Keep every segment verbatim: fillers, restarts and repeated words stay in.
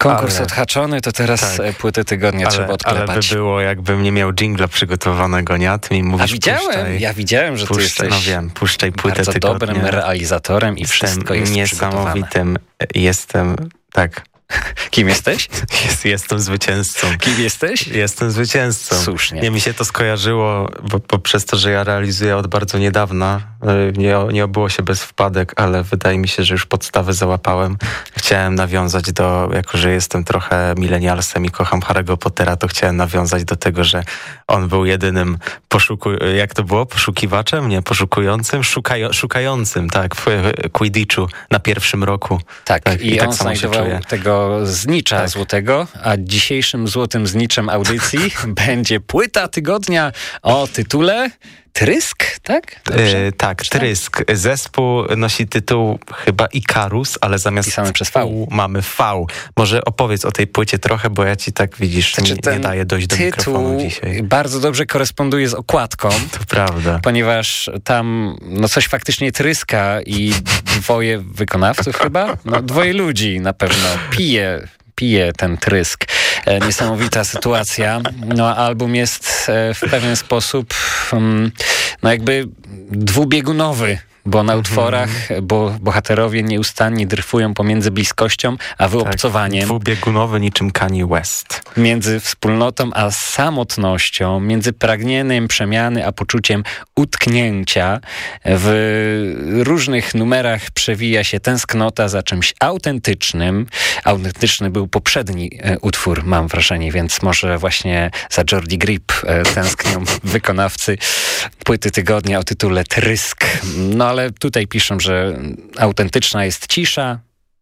Konkurs ale, odhaczony, to teraz tak, płyty tygodnia ale, trzeba odklepać. Ale by było, jakbym nie miał dżingla przygotowanego, nie? A ty mi mówisz, A widziałem, puszczaj, ja widziałem, że puszczaj, ty jesteś no wiem, puszczaj płytę bardzo tygodnia. dobrym realizatorem i jestem wszystko jest niesamowitym, jestem, tak. Kim jesteś? Jest, jestem zwycięzcą. Kim jesteś? Jestem zwycięzcą. Słusznie. Nie, mi się to skojarzyło, bo, bo przez to, że ja realizuję od bardzo niedawna, nie, nie obyło się bez wpadek, ale wydaje mi się, że już podstawy załapałem. Chciałem nawiązać do, jako że jestem trochę milenialsem i kocham Harry'ego Pottera, to chciałem nawiązać do tego, że on był jedynym poszuku... jak to było? Poszukiwaczem? Nie, poszukującym? Szukaj... Szukającym, tak, w Quidditchu na pierwszym roku. Tak, tak i, i tak on samo znajdował tego znicza tak. złotego, a dzisiejszym złotym zniczem audycji będzie płyta tygodnia o tytule Trysk, tak? Yy, tak, Trysk. Zespół nosi tytuł chyba Ikarus, ale zamiast pisane przez V mamy V. Może opowiedz o tej płycie trochę, bo ja ci tak, widzisz, znaczy, nie, nie daję dojść do mikrofonu dzisiaj. Bardzo dobrze koresponduje z okładką. To prawda. Ponieważ tam no coś faktycznie tryska i dwoje wykonawców chyba, no dwoje ludzi na pewno pije pije ten trysk. E, niesamowita sytuacja. No, a album jest e, w pewien sposób um, no jakby dwubiegunowy, bo na utworach bo bohaterowie nieustannie dryfują pomiędzy bliskością a wyobcowaniem. Tak, dwubiegunowy niczym Kanye West. Między wspólnotą a samotnością, między pragnieniem przemiany a poczuciem utknięcia. W różnych numerach przewija się tęsknota za czymś autentycznym. Autentyczny był poprzedni e, utwór, mam wrażenie, więc może właśnie za Jordi Grip e, tęsknią wykonawcy płyty tygodnia o tytule Trysk. No ale tutaj piszą, że autentyczna jest cisza,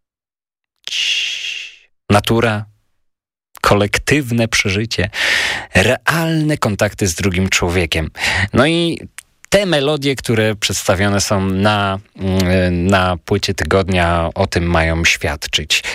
natura, kolektywne przeżycie, realne kontakty z drugim człowiekiem. No i te melodie, które przedstawione są na, na płycie tygodnia, o tym mają świadczyć.